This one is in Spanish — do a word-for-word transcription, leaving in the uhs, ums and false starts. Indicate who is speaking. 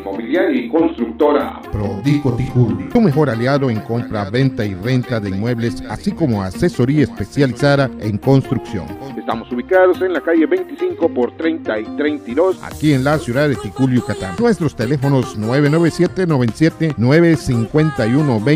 Speaker 1: inmobiliaria y constructora
Speaker 2: Prodico Ticuli, tu mejor aliado en compra, venta y renta de inmuebles, así como asesoría especializada en construcción.
Speaker 1: Estamos ubicados en la calle veinticinco por treinta y treinta y dos,
Speaker 2: aquí en la ciudad de Ticul, Yucatán. Nuestros teléfonos nueve nueve siete, nueve siete nueve, cinco uno dos